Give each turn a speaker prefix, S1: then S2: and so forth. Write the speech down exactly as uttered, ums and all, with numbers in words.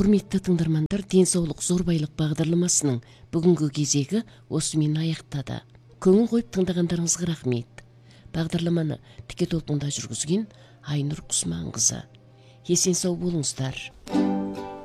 S1: Құрметті тыңдармандар, денсаулық зор байлық бағдарламасының бүгінгі кезегі осымен аяқтады. Көңіл қойып тыңдағандарыңызға рахмет. Бағдарламаны тіке толқында жүргізген Айнұр Құсманқызы. Есен сау болыңыздар.